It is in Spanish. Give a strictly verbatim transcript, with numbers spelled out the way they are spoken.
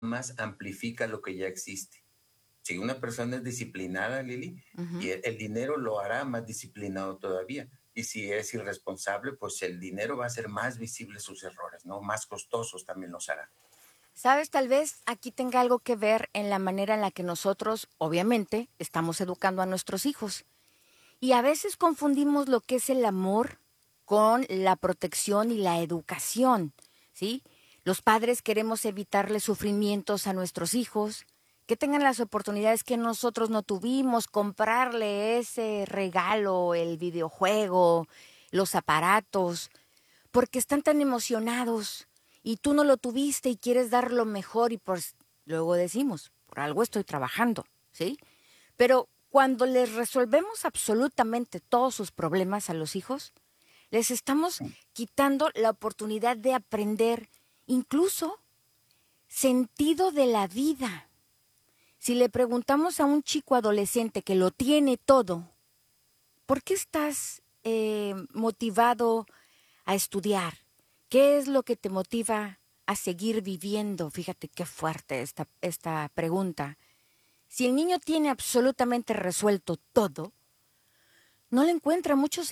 más amplifica lo que ya existe. Si una persona es disciplinada, Lili, y Ujú. el, el dinero lo hará más disciplinado todavía. Y si es irresponsable, pues el dinero va a hacer más visibles sus errores, ¿no? Más costosos también los hará. ¿Sabes? Tal vez aquí tenga algo que ver en la manera en la que nosotros, obviamente, estamos educando a nuestros hijos. Y a veces confundimos lo que es el amor con la protección y la educación, ¿sí? Los padres queremos evitarle sufrimientos a nuestros hijos, que tengan las oportunidades que nosotros no tuvimos, comprarle ese regalo, el videojuego, los aparatos, porque están tan emocionados y tú no lo tuviste y quieres dar lo mejor y pues luego decimos, por algo estoy trabajando, ¿sí? Pero cuando les resolvemos absolutamente todos sus problemas a los hijos, les estamos quitando la oportunidad de aprender incluso sentido de la vida. Si le preguntamos a un chico adolescente que lo tiene todo, ¿por qué estás eh, motivado a estudiar? ¿Qué es lo que te motiva a seguir viviendo? Fíjate qué fuerte esta, esta pregunta. Si el niño tiene absolutamente resuelto todo, no le encuentra mucho